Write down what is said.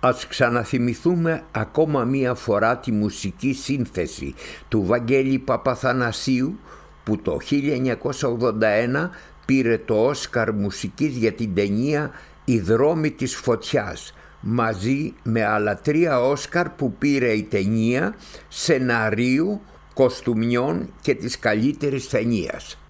Ας ξαναθυμηθούμε ακόμα μία φορά τη μουσική σύνθεση του Βαγγέλη Παπαθανασίου, που το 1981 πήρε το Όσκαρ μουσικής για την ταινία «Οι δρόμοι της φωτιάς», μαζί με άλλα 3 Όσκαρ που πήρε η ταινία, σεναρίου, κοστούμιων και της καλύτερης ταινίας.